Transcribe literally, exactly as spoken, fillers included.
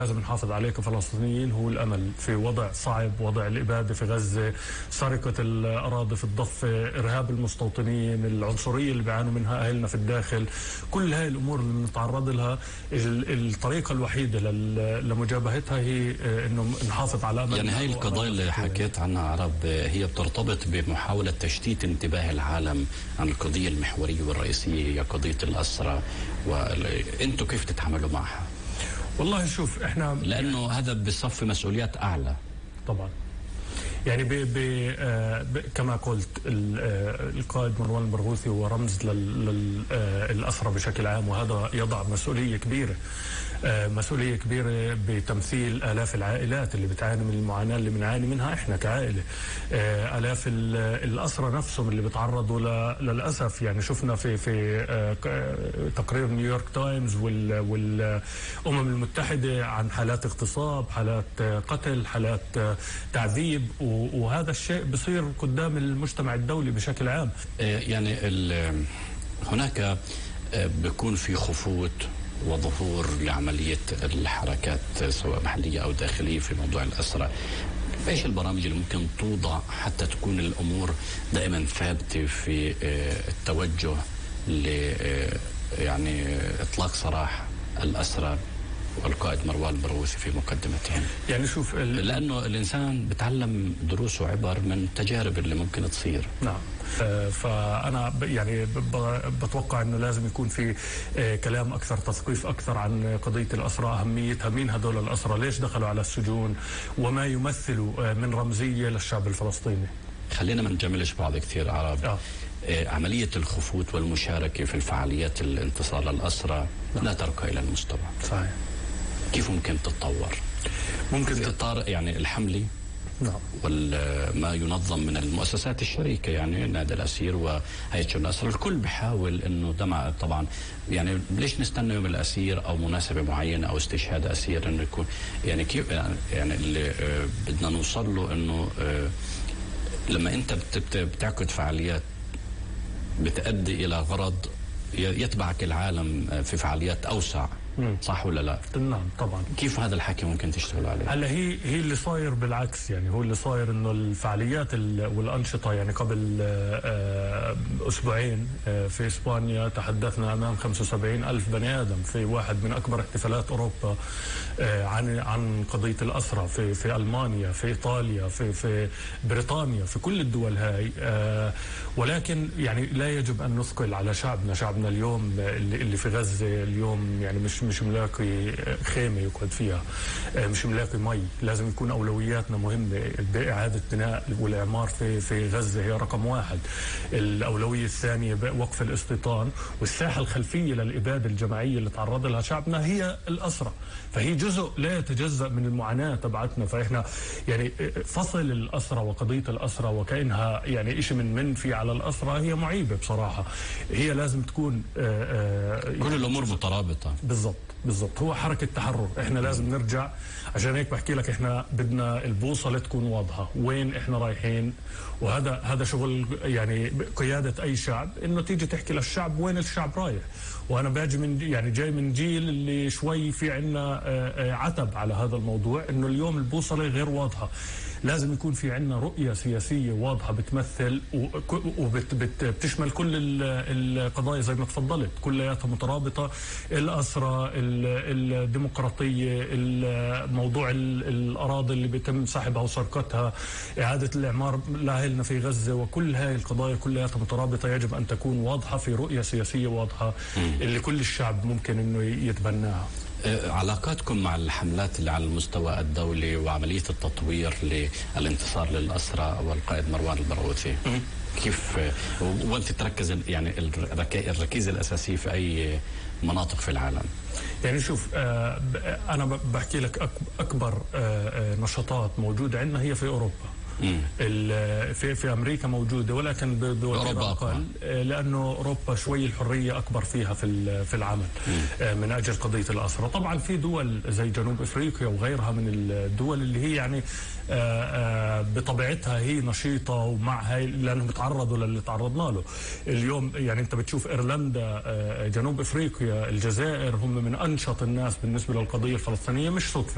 لازم نحافظ عليه كفلسطينيين هو الأمل في وضع صعب، وضع الإبادة في غزة، سرقة الأراضي في الضفة، إرهاب المستوطنين، العنصرية اللي بيعانوا منها أهلنا في الداخل. كل هاي الأمور اللي نتعرض لها الطريقة الوحيدة لمجابهتها هي إنه نحافظ على أمل. يعني هاي القضايا اللي حكيت عنها عرب هي بترتبط بمحاولة تشتيت انتباه العالم عن القضية المحورية والرئيسية هي قضية الأسرى، وأنتم كيف تتعاملوا معها؟ والله شوف احنا لانه هذا بصف مسؤوليات اعلى طبعا. يعني بي بي آه كما قلت القائد مروان البرغوثي هو رمز للأسرى بشكل عام، وهذا يضع مسؤولية كبيرة آه مسؤولية كبيرة بتمثيل آلاف العائلات اللي بتعاني من المعاناة اللي بنعاني منها احنا كعائلة. آه آلاف الأسرى نفسهم اللي بتعرضوا للأسف. يعني شفنا في في آه تقرير نيويورك تايمز والأمم المتحدة عن حالات اغتصاب، حالات قتل، حالات تعذيب، وهذا الشيء بصير قدام المجتمع الدولي بشكل عام. يعني هناك بيكون في خفوت وظهور لعملية الحركات سواء محلية أو داخلية في موضوع الأسرى. ايش البرامج اللي ممكن توضع حتى تكون الأمور دائما ثابتة في التوجه ل يعني إطلاق سراح الأسرى والقائد مروان البرغوثي في مقدمتهم؟ يعني شوف ال... لأنه الإنسان بتعلم دروس وعبر من التجارب اللي ممكن تصير. نعم. آه فأنا يعني بتوقع أنه لازم يكون في آه كلام أكثر، تثقيف أكثر عن قضية الأسرى، أهميتها، مين هدول الأسرى، ليش دخلوا على السجون، وما يمثلوا آه من رمزية للشعب الفلسطيني. خلينا ما نجملش بعض كثير عرب. آه. آه عملية الخفوت والمشاركة في الفعاليات الانتصار للأسرى نعم. لا ترقى إلى المستوى. صحيح. كيف ممكن تتطور؟ ممكن تطار يعني الحملة نعم وما ينظم من المؤسسات الشريكة، يعني نادي الأسير وهيئة شؤون الأسرى، الكل بيحاول انه دمع طبعا. يعني ليش نستنى يوم الأسير او مناسبة معينة او استشهاد أسير انه يكون يعني كيف يعني اللي آه بدنا نوصل له انه آه لما انت بتعقد فعاليات بتؤدي الى غرض يتبعك العالم في فعاليات اوسع. مم. صح ولا لا؟ نعم طبعا. كيف هذا الحكي ممكن تشتغل عليه؟ هلا هي هي اللي صاير بالعكس. يعني هو اللي صاير انه الفعاليات والانشطه، يعني قبل اسبوعين في اسبانيا تحدثنا امام خمسة وسبعين ألف بني ادم في واحد من اكبر احتفالات اوروبا عن عن قضيه الاسرى، في في المانيا، في ايطاليا، في في بريطانيا، في كل الدول هاي. ولكن يعني لا يجب ان نثقل على شعبنا. شعبنا اليوم اللي, اللي في غزه اليوم يعني مش مش ملاقي خيمه يقعد فيها، مش ملاقي مي. لازم يكون اولوياتنا مهمه. باعاده بناء والاعمار في في غزه هي رقم واحد. الاولويه الثانيه وقف الاستيطان، والساحه الخلفيه للاباده الجماعيه اللي تعرض لها شعبنا هي الاسرى. فهي جزء لا يتجزأ من المعاناه تبعتنا. فاحنا يعني فصل الاسرى وقضيه الاسرى وكانها يعني شيء من منفي على الاسرى هي معيبه بصراحه. هي لازم تكون آآ آآ كل الامور مترابطه. بالضبط بالضبط. هو حركه تحرر. احنا لازم نرجع. عشان هيك بحكي لك احنا بدنا البوصله تكون واضحه وين احنا رايحين. وهذا هذا شغل يعني قياده اي شعب، انه تيجي تحكي للشعب وين الشعب رايح. وانا باجي من يعني جاي من جيل اللي شوي في عنا عتب على هذا الموضوع، انه اليوم البوصله غير واضحه. لازم يكون في عنا رؤيه سياسيه واضحه بتمثل وبتشمل كل القضايا زي ما تفضلت، كلياتها مترابطه. الاسرى، الديمقراطيه، موضوع الاراضي اللي بيتم سحبها وسرقتها، اعاده الاعمار لاهلنا في غزه، وكل هاي القضايا كلياتها مترابطه. يجب ان تكون واضحه في رؤيه سياسيه واضحه اللي كل الشعب ممكن انه يتبناها. علاقاتكم مع الحملات اللي على المستوى الدولي وعملية التطوير للانتصار للأسرى والقائد مروان البرغوثي كيف، وانت تركز يعني الركيزة الأساسية في أي مناطق في العالم؟ يعني شوف أنا بحكي لك أكبر نشاطات موجودة عندنا هي في أوروبا. في في امريكا موجوده، ولكن بدول اقل، لانه اوروبا شوي الحريه اكبر فيها في في العمل مم. من اجل قضيه الاسرى. طبعا في دول زي جنوب افريقيا وغيرها من الدول اللي هي يعني بطبيعتها هي نشيطه ومع هاي، لانهم تعرضوا للي تعرضنا له اليوم. يعني انت بتشوف ايرلندا، جنوب افريقيا، الجزائر، هم من انشط الناس بالنسبه للقضيه الفلسطينيه. مش صدفه